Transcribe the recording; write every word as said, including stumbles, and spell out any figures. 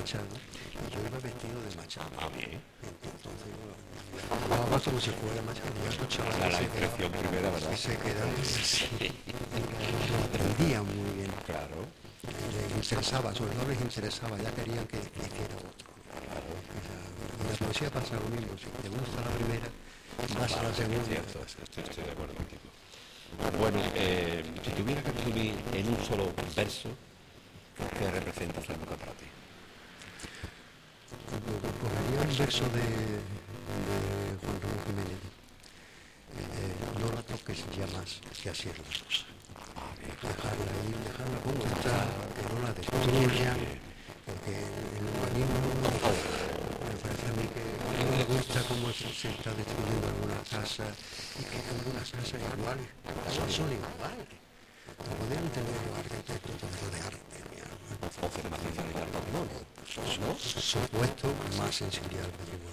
Machado, y yo iba vestido de Machado. Ah, bien. Entonces yo hablaba como si fuera Machado, y estos chavales La, la se impresión quedaban, primera, ¿verdad? se quedaban así, Sí, lo aprendían muy bien. claro, Les interesaba, sobre todo les interesaba, ya querían que hiciera otro. claro. Y la poesía pasa lo mismo, si te gusta la primera, vas a la segunda. Cierto, estoy, estoy de acuerdo contigo. Bueno, eh, si tuviera que resumir en un solo verso, ¿qué representa Fernando para ti? Cogería un verso de, de Juan Ramón Jiménez. Eh, no la toques ya más, que así es la cosa. Dejarla ahí, dejarla como está, que no la destruyan, porque el urbanismo me parece a mí que no me gusta cómo se se está destruyendo algunas casas y que algunas casas iguales, son, son iguales. No podrían tener los arquitectos todo de arte, mi alma. O hacer más sensibilidad al patrimonio, ¿no? Supuesto, más sensibilidad al patrimonio.